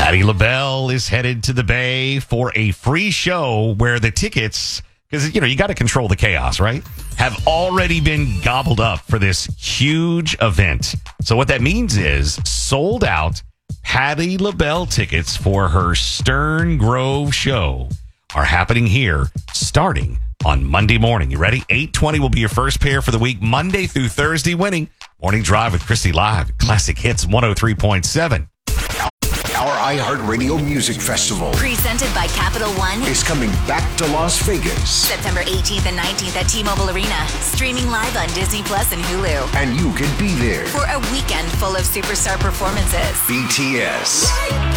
Patti LaBelle is headed to the Bay for a free show where the tickets, because, you got to control the chaos, right? Have already been gobbled up for this huge event. So what that means is sold out Patti LaBelle tickets for her Stern Grove show are happening here starting on Monday morning. You ready? 8:20 will be your first pair for the week, Monday through Thursday, winning Morning Drive with Christy Live, Classic Hits 103.7. Our iHeartRadio Music Festival, presented by Capital One, is coming back to Las Vegas. September 18th and 19th at T-Mobile Arena. Streaming live on Disney Plus and Hulu. And you can be there For a weekend full of superstar performances. BTS,